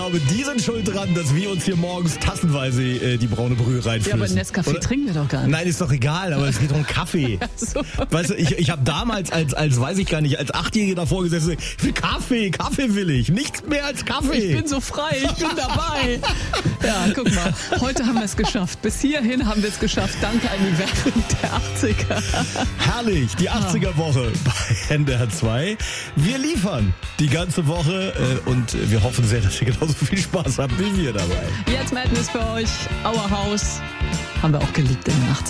Aber die sind schuld dran, dass wir uns hier morgens tassenweise die braune Brühe reinflößen. Ja, aber Nescafé trinken wir doch gar nicht. Nein, ist doch egal, aber es geht um Kaffee. So. Weißt du, ich habe damals als weiß ich gar nicht, als 8-Jähriger davor gesessen, ich will Kaffee will ich. Nichts mehr als Kaffee. Ich bin so frei, ich bin dabei. Ja, guck mal, heute haben wir es geschafft. Bis hierhin haben wir es geschafft. Danke an die Werbung der 80er. Herrlich, die 80er-Woche bei NDR 2. Wir liefern die ganze Woche und wir hoffen sehr, dass ihr genauso viel Spaß habt wie wir dabei. Jetzt Madness für euch. Our House haben wir auch geliebt in den 80ern.